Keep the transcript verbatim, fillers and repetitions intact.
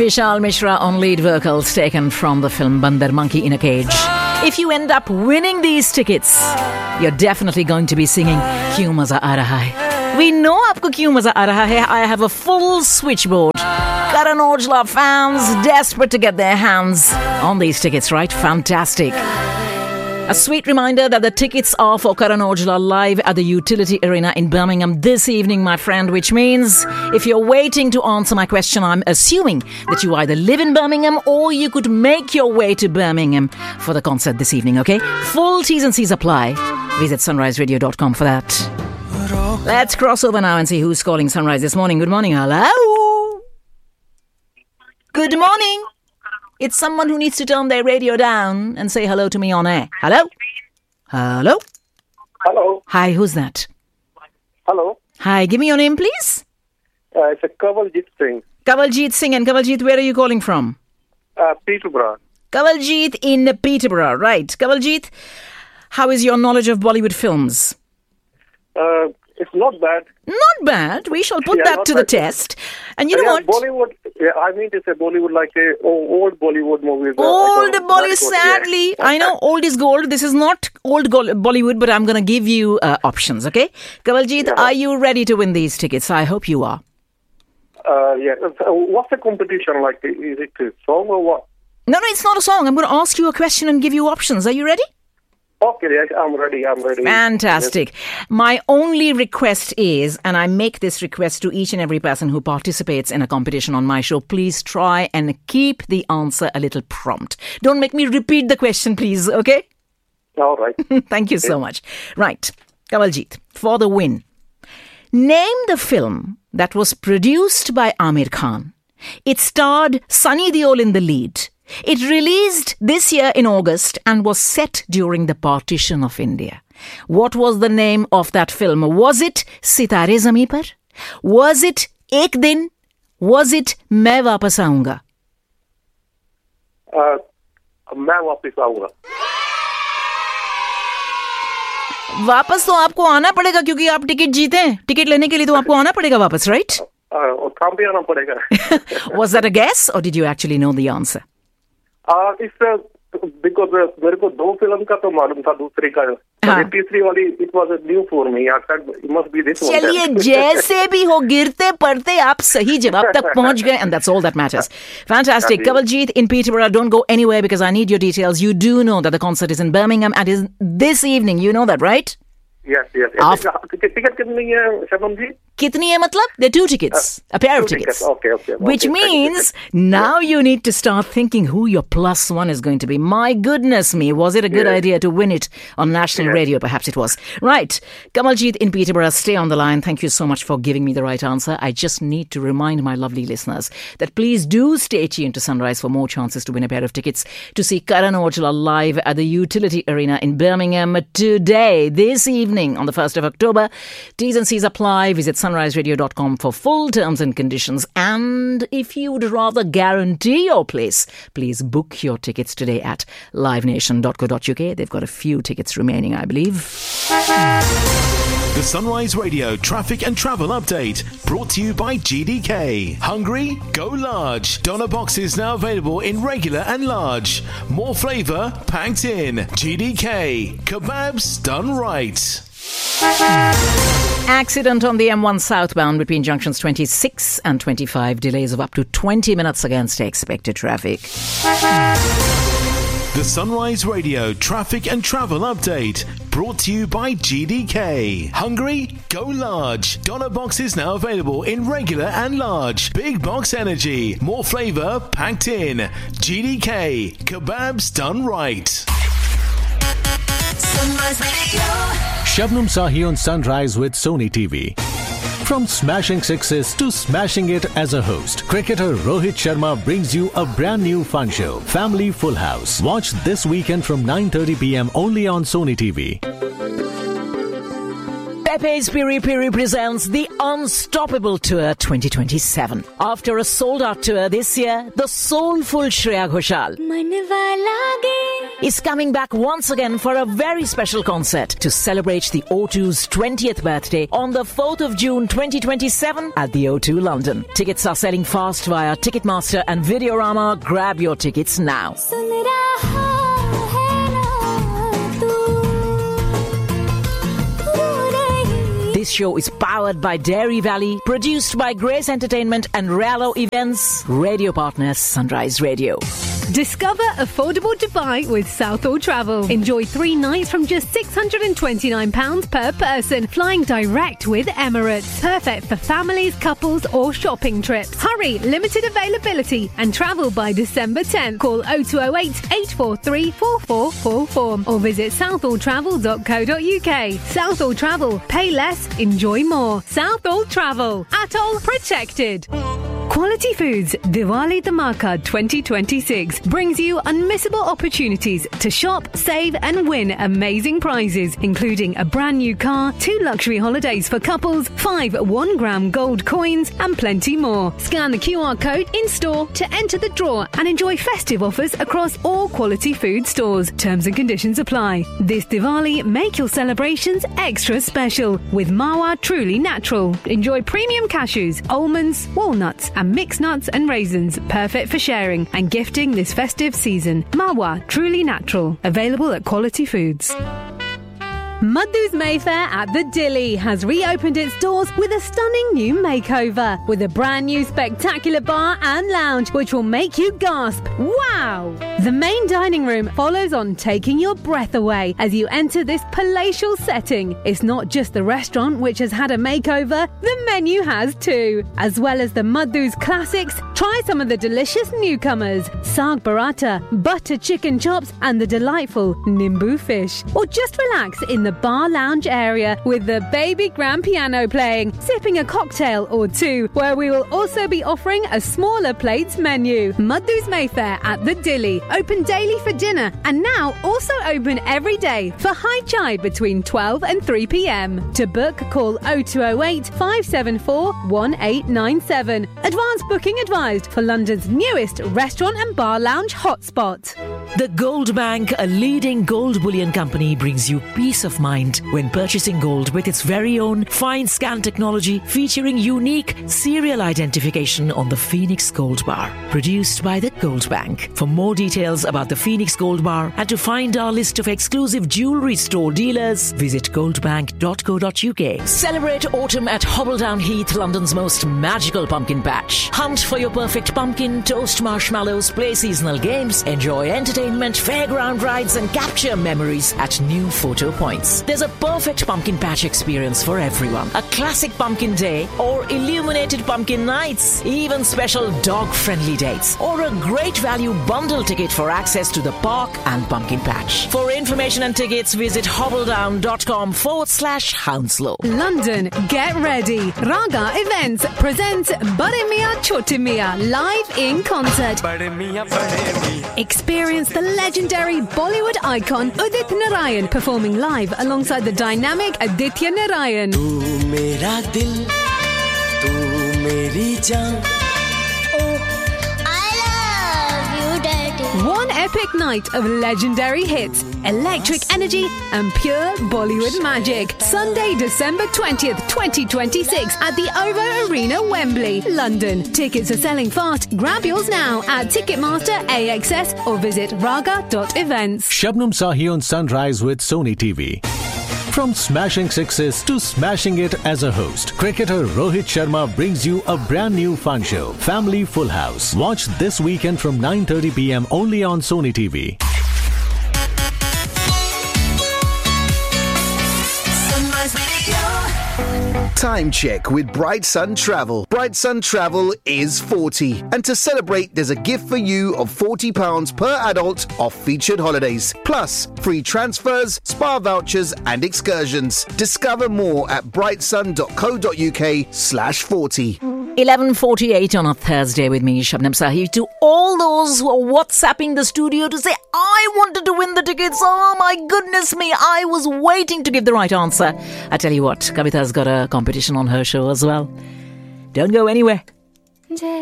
Vishal Mishra on lead vocals taken from the film Bandar Monkey in a Cage. If you end up winning these tickets, you're definitely going to be singing Kyun Maza Aa Raha Hai. We know aapko kyun maza aa raha hai. I have a full switchboard. Karan Aujla fans desperate to get their hands on these tickets, right? Fantastic. A sweet reminder that the tickets are for Karan Aujla live at the Utility Arena in Birmingham this evening, my friend, which means if you're waiting to answer my question, I'm assuming that you either live in Birmingham or you could make your way to Birmingham for the concert this evening, okay? Full T's and C's apply. Visit sunrise radio dot com for that. Let's cross over now and see who's calling Sunrise this morning. Good morning. Hello. Good morning. It's someone who needs to turn their radio down and say hello to me on air. Hello? Hello? Hello. Hi, who's that? Hello. Hi, give me your name, please. Uh, it's a Kavaljit Singh. Kavaljit Singh. And Kavaljit, where are you calling from? Uh, Peterborough. Kavaljit in Peterborough, right. Kavaljit, how is your knowledge of Bollywood films? Uh, it's not bad. Not bad. We shall put Yeah, that not to the bad. test. And you know yeah, what? Bollywood, yeah, I mean to say Bollywood like a oh, old Bollywood movies. uh, Old I don't- Bollywood, that's what- yeah. sadly. I know old is gold. This is not old Gol- Bollywood, but I'm going to give you uh, options, okay? Kavaljit, Yeah. are you ready to win these tickets? I hope you are. Uh, yeah. So what's the competition like? Is it a song or what? No, no, it's not a song. I'm going to ask you a question and give you options. Are you ready? Okay, yes, I'm ready. I'm ready. Fantastic. My only request is, and I make this request to each and every person who participates in a competition on my show, please try and keep the answer a little prompt. Don't make me repeat the question, please, okay? Yes. All right. Thank you so much. Right, Kavaljit, for the win. Name the film that was produced by Amir Khan. It starred Sunny Deol in the lead. It released this year in August and was set during the partition of India. What was the name of that film? Was it Sitare Zameen Par? Was it Ek Din? Was it Main Wapas Aaunga? Uh, मैं वापस आऊंगा. वापस तो आपको आना पड़ेगा क्योंकि आप टिकट जीते हैं. टिकट लेने के लिए तो आपको आना पड़ेगा वापस, right? Uh, और काम भी आना पड़ेगा. Was that a guess or did you actually know the answer? Uh, it's uh, because uh, मेरे को दो फिल्म का तो मालूम था, दूसरी का. हाँ. तीसरी वाली it was new for me. I said it must be this one. चलिए जैसे भी हो गिरते पड़ते आप सही जवाब तक पहुंच गए and that's all that matters. Fantastic. Kavaljit in Peterborough, don't go anywhere because I need your details. You do know that the concert is in Birmingham and is this evening. You know that, right? Yes, yes. Af- ticket कितनी है शबनम जी? कितनी है मतलब? There are two tickets. A pair of Two tickets. Okay, okay. Which okay, means now you need to start thinking who your plus one is going to be. My goodness me, was it a good Yes. idea to win it on national Yes. radio? Perhaps it was. Right. Kamaljit in Peterborough, stay on the line. Thank you so much for giving me the right answer. I just need to remind my lovely listeners that please do stay tuned to Sunrise for more chances to win a pair of tickets to see Karan Aujla live at the Utility Arena in Birmingham today, this evening on the first of October. T's and C's apply. Visit sunrise radio dot com for full terms and conditions. And if you would rather guarantee your place, please book your tickets today at live nation dot co dot uk. They've got a few tickets remaining, I believe. The Sunrise Radio traffic and travel update brought to you by G D K. Hungry? Go large. Doner boxes now available in regular and large. More flavour packed in. G D K. Kebabs done right. Accident on the M one southbound between junctions twenty-six and twenty-five. Delays of up to twenty minutes against expected traffic. The Sunrise Radio traffic and travel update brought to you by G D K. Hungry? Go large. Doner boxes now available in regular and large. Big box energy. More flavour packed in. G D K. Kebabs done right. Sunrise Radio. Shabnam Sahi on Sunrise with Sony T V. From smashing sixes to smashing it as a host, cricketer Rohit Sharma brings you a brand new fun show, Family Full House. Watch this weekend from nine thirty p.m. only on Sony T V. Pepe's Piri Piri presents the Unstoppable Tour twenty twenty-seven. After a sold-out tour this year, the soulful Shreya Ghoshal is coming back once again for a very special concert to celebrate the O two's twentieth birthday on the fourth of June twenty twenty-seven at the O two London. Tickets are selling fast via Ticketmaster and Videorama. Grab your tickets now. This show is powered by Dairy Valley, produced by Grace Entertainment and Rallo Events, radio partners Sunrise Radio. Discover affordable Dubai with Southall Travel. Enjoy three nights from just six hundred twenty-nine pounds per person, flying direct with Emirates. Perfect for families, couples or shopping trips. Hurry, limited availability and travel by December tenth. Call oh two oh eight, eight four three, four four four four or visit southall travel dot co dot uk. Southall Travel. Pay less, enjoy more. Southall Travel. Atoll protected. Quality Foods Diwali Dhamaka twenty twenty-six brings you unmissable opportunities to shop, save and win amazing prizes, including a brand new car, two luxury holidays for couples, five one gram gold coins and plenty more. Scan the Q R code in store to enter the draw and enjoy festive offers across all Quality Food stores. Terms and conditions apply. This Diwali, make your celebrations extra special with Mawa Truly Natural. Enjoy premium cashews, almonds, walnuts and mixed nuts and raisins, perfect for sharing and gifting this festive season. Mawa Truly Natural, available at Quality Foods. Madhu's Mayfair at the Dilly has reopened its doors with a stunning new makeover, with a brand new spectacular bar and lounge which will make you gasp, wow! The main dining room follows on, taking your breath away as you enter this palatial setting. It's not just the restaurant which has had a makeover, the menu has too. As well as the Madhu's classics, try some of the delicious newcomers, Saag Paratha, butter chicken chops and the delightful Nimbu fish. Or just relax in the bar lounge area with the baby grand piano playing, sipping a cocktail or two, where we will also be offering a smaller plates menu. Madhu's Mayfair at the Dilly, open daily for dinner and now also open every day for high chai between twelve and three p.m. To book, call oh two oh eight, five seven four, one eight nine seven. Advance booking advised for London's newest restaurant and bar lounge hotspot. The Gold Bank, a leading gold bullion company, brings you peace of mind when purchasing gold with its very own fine scan technology featuring unique serial identification on the Phoenix Gold Bar. Produced by the Gold Bank. For more details about the Phoenix Gold Bar and to find our list of exclusive jewellery store dealers, visit goldbank dot co dot uk. Celebrate autumn at Hobbledown Heath, London's most magical pumpkin patch. Hunt for your perfect pumpkin, toast marshmallows, play seasonal games, enjoy entertainment, fairground rides and capture memories at new photo points. There's a perfect pumpkin patch experience for everyone. A classic pumpkin day or illuminated pumpkin nights, even special dog-friendly dates or a great value bundle ticket for access to the park and pumpkin patch. For information and tickets, visit hobbledown.com forward slash Hounslow. London, get ready. Raga Events presents Bade Miyan Chote Miyan live in concert. Experience the legendary Bollywood icon Udit Narayan performing live alongside the dynamic Aditya Narayan. Tu mera dil, tu meri jaan. One epic night of legendary hits, electric energy and pure Bollywood magic. Sunday, December twentieth, twenty twenty-six at the OVO Arena, Wembley, London. Tickets are selling fast. Grab yours now at Ticketmaster, A X S or visit raga dot events. Shabnam Sahi on Sunrise with Sony T V. From smashing sixes to smashing it as a host, cricketer Rohit Sharma brings you a brand new fun show, Family Full House. Watch this weekend from nine thirty p.m. only on Sony T V. Time check with Bright Sun Travel. Bright Sun Travel is forty. And to celebrate, there's a gift for you of forty pounds per adult off featured holidays. Plus, free transfers, spa vouchers and excursions. Discover more at brightsun dot co dot uk slash forty. eleven forty-eight on a Thursday with me, Shabnam Sahi. To all those who are WhatsApping the studio to say, I wanted to win the tickets. Oh my goodness me, I was waiting to give the right answer. I tell you what, Kavita's got a competition on her show as well. Don't go anywhere.